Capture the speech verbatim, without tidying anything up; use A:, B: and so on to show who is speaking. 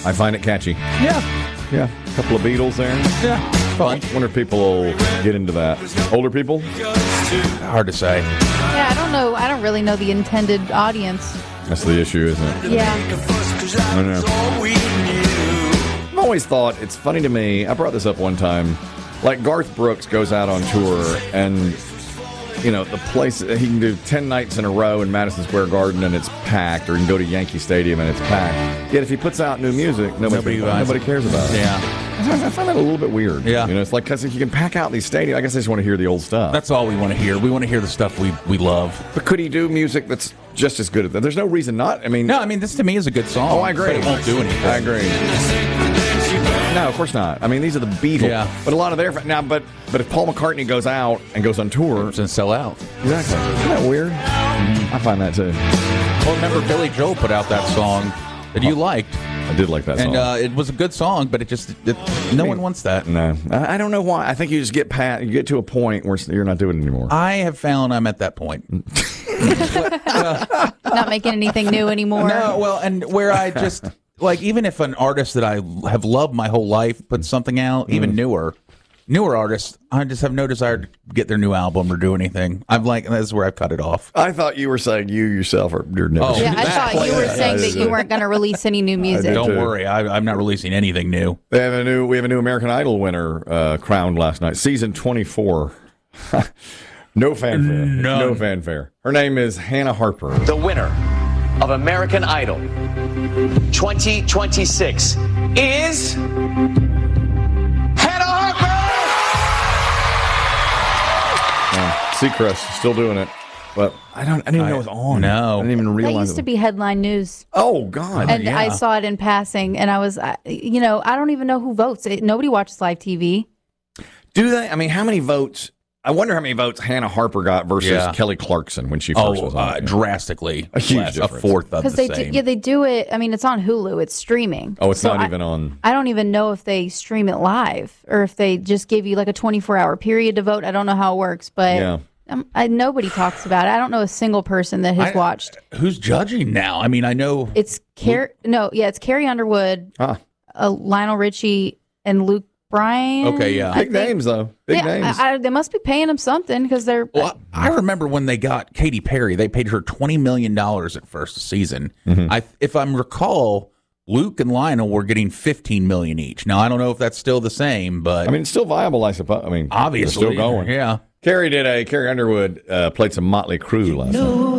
A: I find it catchy.
B: Yeah.
A: Yeah. A couple of Beatles there.
B: Yeah. Fun.
A: I wonder if people will get into that. Older people?
B: Hard to say.
C: Yeah, I don't know. I don't really know the intended audience.
A: That's the issue, isn't it?
C: Yeah.
A: I don't know. I've always thought, it's funny to me, I brought this up one time, like Garth Brooks goes out on tour and, you know, the place, he can do ten nights in a row in Madison Square Garden and it's packed, or he can go to Yankee Stadium and it's packed. Yet if he puts out new music, nobody, nobody, nobody cares about it.
B: Yeah.
A: I find that a little bit weird.
B: Yeah.
A: You know, it's like, because if you can pack out these stadiums, I guess I just want to hear the old stuff.
B: That's all we want to hear. We want to hear the stuff we, we love.
A: But could he do music that's just as good as that? There's no reason not. I mean,
B: No, I mean, this to me is a good song.
A: Oh, I agree.
B: But it won't do anything.
A: I agree. No, of course not. I mean, these are the Beatles.
B: Yeah.
A: But a lot of their now, but but if Paul McCartney goes out and goes on tour,
B: It's going to sell out.
A: exactly. Isn't that weird? Mm-hmm. I find that too.
B: Well, remember Billy Joel put out that song that you liked,
A: I did like that song.
B: and uh, it was a good song, but it just it, no one wants that.
A: no, I, I don't know why. I think you just get pat, you get to a point where you're not doing it anymore.
B: I have found I'm at that point.
C: Not making anything new anymore.
B: No, well, and where I just like, even if an artist that I have loved my whole life puts something out, even newer, newer artists, I just have no desire to get their new album or do anything. I'm like, that's where I've cut it off.
A: I thought you were saying you yourself are you're never.
B: Oh.
C: Yeah, I thought you were
A: Yeah,
C: saying
A: I
C: that
A: did.
C: you weren't going to release any new music.
B: Don't
A: too.
B: worry, I, I'm not releasing anything new.
A: They have a new. We have a new American Idol winner uh, crowned last night, season twenty-four. No fanfare.
B: None.
A: No fanfare. Her name is Hannah Harper.
D: The winner of American Idol twenty twenty-six is Hannah Harper!
A: Seacrest still doing it, but I don't. I didn't even know it was on.
B: no.
A: I didn't even
C: That
A: realize.
C: used to
A: it.
C: be headline news,
A: Oh God!
C: and
B: yeah.
C: I saw it in passing, and I was, I- you know, I don't even know who votes. It, nobody watches live T V.
A: Do they? I mean, how many votes? I wonder how many votes Hannah Harper got versus
B: Yeah.
A: Kelly Clarkson when she first
B: Oh,
A: was on.
B: uh,
A: it.
B: drastically.
A: A huge
B: less, a
A: difference.
B: fourth of
C: Because
B: the
C: they
B: same.
C: do, yeah, they do it. I mean, it's on Hulu. It's streaming.
A: Oh, it's
C: So
A: not
C: I-
A: even on.
C: I don't even know if they stream it live or if they just give you like a twenty-four hour period to vote. I don't know how it works, but
A: Yeah.
C: um, I, nobody talks about it. I don't know a single person that has
B: I-
C: watched.
B: Who's judging now? I mean, I know.
C: It's Car- no, yeah, it's Carrie Underwood,
A: Ah,
C: uh, Lionel Richie, and Luke Bryan.
B: Okay, yeah.
C: I
A: big
C: think-
A: names though. Big
C: yeah,
A: names.
C: I, I, they must be paying them something because they're.
B: Well, I remember when they got Katy Perry, they paid her twenty million dollars at first season.
A: Mm-hmm.
B: I, if I recall, Luke and Lionel were getting fifteen million dollars each. Now, I don't know if that's still the same, but
A: I mean, it's still viable, I suppose. I mean,
B: obviously.
A: they're still going.
B: Yeah.
A: Carrie did a. Carrie Underwood uh, played some Motley Crue last night.